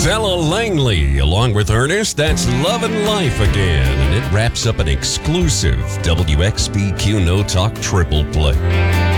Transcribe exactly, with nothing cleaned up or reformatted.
Ella Langley, along with Ernest, that's Love and Life Again. And it wraps up an exclusive W X B Q No Talk triple play.